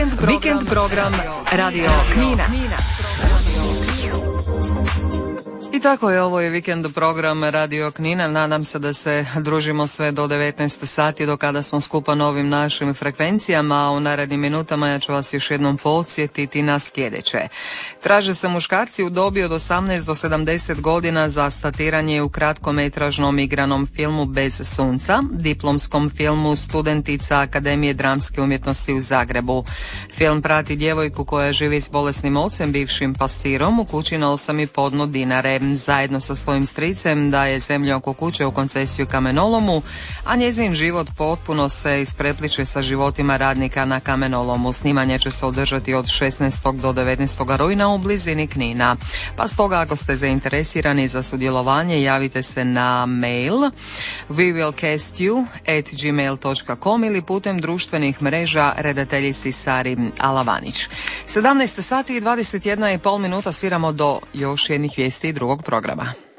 Vikend program Radio Knina. I tako je, ovo je vikend program Radio Knina. Nadam se da se družimo sve do 19 sati do kada smo skupa na ovim našim frekvencijama, a u narednim minutama ja ću vas još jednom podsjetiti na sljedeće. Traže se muškarci u dobi od 18 do 70 godina za statiranje u kratkometražnom igranom filmu Bez sunca, diplomskom filmu Studentica Akademije dramske umjetnosti u Zagrebu. Film prati djevojku koja živi s bolesnim ocem, bivšim pastirom, u kući na 8,5 dinare. Zajedno sa svojim stricem daje zemlju oko kuće u koncesiju kamenolomu, a njezin život potpuno se isprepliče sa životima radnika na kamenolomu. Snimanje će se održati od 16. do 19. rujna u blizini Knina. Pa stoga, ako ste zainteresirani za sudjelovanje, javite se na mail wewillcastyou@gmail.com ili putem društvenih mreža redateljici Sari Alavanić. 17 sati i 21,5 minuta sviramo do još jednih vijesti drugog programa.